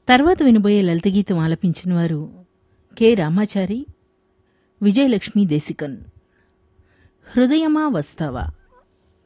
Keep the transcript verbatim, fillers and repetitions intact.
తర్వాత వినబోయే లలితగీతం ఆలపించిన వారు కె రామాచారి, విజయలక్ష్మీ దేశికన్. హృదయమా వస్తావా.